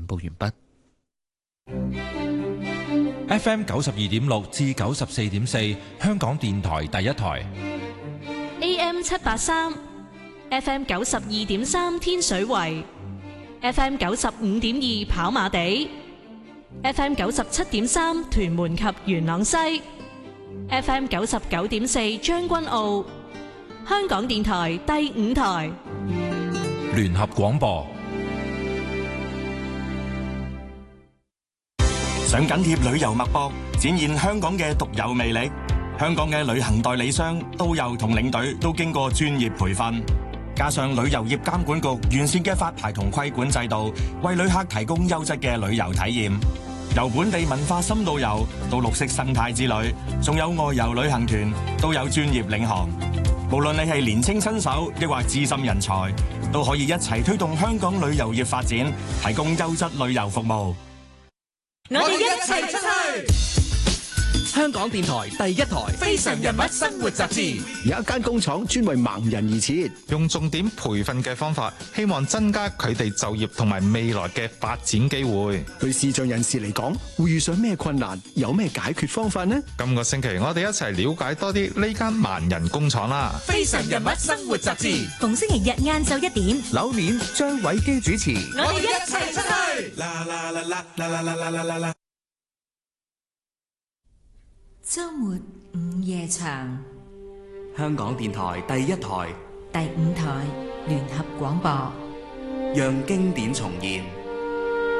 報完畢。 FM 92.6至94.4，香港電台第一台。 AM 783 FM 92.3天水圍 FM 95.2跑馬地 FM 97.3屯門及元朗西 FM 99.4將軍澳。香港電台第5台聯合廣播。 想緊貼旅遊脈搏，展現香港嘅獨有魅力。香港嘅旅行代理商、導遊同領隊都經過專業培訓，加上旅遊業監管局完善嘅發牌同規管制度，為旅客提供優質嘅旅遊體驗。由本地文化深度遊到綠色生態之旅，仲有外遊旅行團，都有專業領航。無論你係年青新手，抑或資深人才，都可以一齊推動香港旅遊業發展，提供優質旅遊服務。 我哋一齊出去！ 香港電台第一台《 非常人物生活雜誌》 有一間工廠專為盲人而設， 用重點培訓嘅方法，希望增加佢哋就業同埋未來嘅發展機會。 對視障人士嚟講，會遇上咩困難？有咩解決方法呢？ 今個星期我哋一齊了解多啲呢間盲人工廠啦。 《非常人物生活雜誌》 逢星期日晏晝1點， 柳面張偉基主持。我哋一齊出去！ 啦啦啦啦啦啦啦啦啦啦！ 周末午夜場， 香港電台第一台、 第5台聯合廣播， 讓經典重現。